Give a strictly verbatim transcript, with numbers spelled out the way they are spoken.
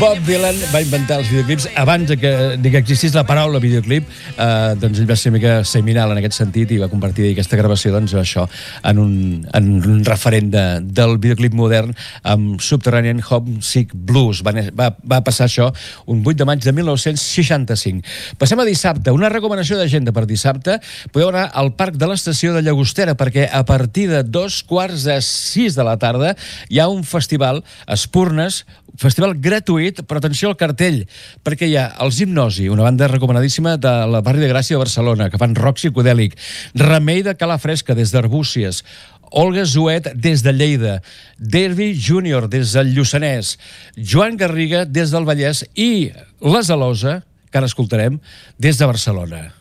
Bob Dylan va inventar els videoclips abans de que, de que existís la paraula videoclip. Eh, doncs ell va ser una mica seminal en aquest sentit i va convertir aquesta gravació, doncs, això, en un, en un referent de, del videoclip modern amb Subterranean Homesick Blues. Va, va, va passar això un vuit de maig de mil nou-cents seixanta-cinc. Passem a dissabte. Una recomanació d'agenda per dissabte. Podeu anar al Parc de l'Estació de Llagostera perquè a partir de dos quarts de sis de la tarda hi ha un festival, Espurnes, festival gratuït, però atenció al cartell, perquè hi ha els Hipnosi, una banda recomanadíssima de la barri de Gràcia de Barcelona, que fan rock psicodèlic, Remei de Cala Fresca, des d'Arbúcies, Olga Zuet, des de Lleida, Derby Júnior, des del Lluçanès, Joan Garriga, des del Vallès, i Les Alosa, que ara escoltarem, des de Barcelona.